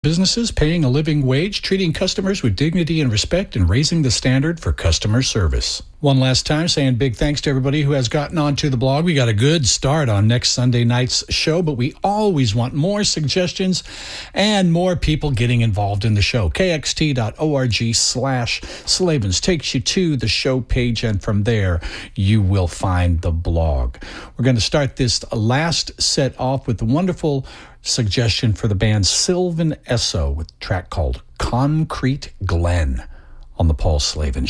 Businesses paying a living wage, treating customers with dignity and respect, and raising the standard for customer service. One last time, saying big thanks to everybody who has gotten onto the blog. We got a good start on next Sunday night's show, but we always want more suggestions and more people getting involved in the show. KXT.org/Slavens takes you to the show page, and from there you will find the blog. We're going to start this last set off with the wonderful suggestion for the band Sylvan Esso with a track called Concrete Glen on the Paul Slavin Show.